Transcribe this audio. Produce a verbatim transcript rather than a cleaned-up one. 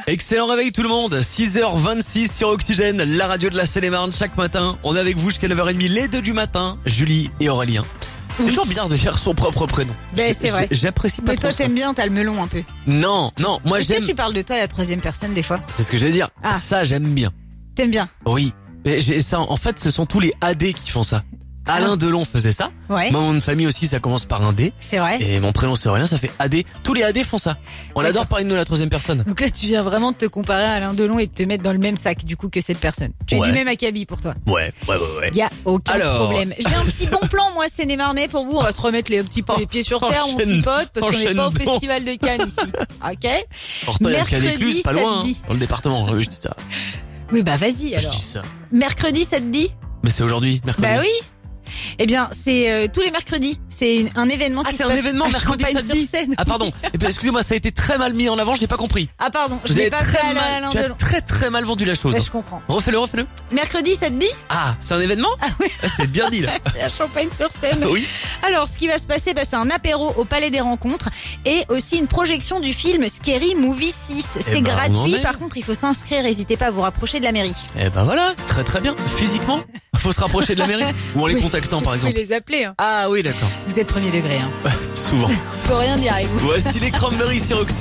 Excellent réveil tout le monde, six heures vingt-six sur Oxygène, la radio de la Seine-et-Marne. Chaque matin, on est avec vous jusqu'à neuf heures trente, les deux du matin, Julie et Aurélien. C'est Oui. toujours bizarre de dire son propre prénom. Ben, c'est vrai. J'apprécie pas Mais trop toi, ça. t'aimes bien, t'as le melon un peu. Non, non, moi Est-ce j'aime... que tu parles de toi à la troisième personne des fois? C'est ce que j'allais dire. Ah. Ça, j'aime bien. T'aimes bien? Oui. Mais j'ai ça, en fait, ce sont tous les A D qui font ça. Alain Delon faisait ça. Ouais. Mon nom de famille aussi, ça commence par un D. C'est vrai. Et mon prénom c'est Aurélien, ça fait A D. Tous les A D font ça. On D'accord. adore parler de nous à la troisième personne. Donc là, tu viens vraiment de te comparer à Alain Delon et de te mettre dans le même sac, du coup, que cette personne. Tu es Ouais. du même acabit pour toi. Ouais, ouais, ouais, ouais. Y a aucun Alors. problème. J'ai un petit bon plan, moi, Seine-et-Marnais, pour vous. On va se remettre les petits peu les pieds sur terre, mon Enchaîne- petit pote, parce qu'on n'est enchaîne pas au donc. festival de Cannes ici. Ok? Pourtant, il y a le cas Mercredi, d'écluse, pas ça te loin, hein, dit. dans le département. Oui, je dis ça. Oui, bah vas-y Je alors. dis ça. Mercredi, ça te dit? Mais c'est aujourd'hui, mercredi. Bah oui. Eh bien, c'est euh, tous les mercredis. C'est une- un événement Ah, qui c'est se un passe événement à mercredi samedi. Champagne-sur-Seine. Ah pardon. Eh ben, excusez-moi, ça a été très mal mis en avant, j'ai pas compris. Ah pardon, je Vous l'ai avez pas fait très à la- mal, Alain tu as Delon. très très mal vendu la chose. Bah, je comprends. Refais-le, refais-le. Mercredi, ça te dit? Ah, c'est un événement? Ah oui. Ah, c'est bien dit là. C'est à Champagne-sur-Seine. Oui. Alors, ce qui va se passer, bah, c'est un apéro au Palais des Rencontres et aussi une projection du film Scary Movie six. C'est ben, on en gratuit, est. par contre, il faut s'inscrire. N'hésitez pas à vous rapprocher de la mairie. Eh ben voilà, très très bien. Physiquement, faut se rapprocher de la mairie ou en les Oui. contactant par Vous pouvez exemple. les appeler. Hein. Ah oui, d'accord. Vous êtes premier degré. Hein. Souvent. Faut rien dire avec vous. Voici les Cranberries sur Oxygène.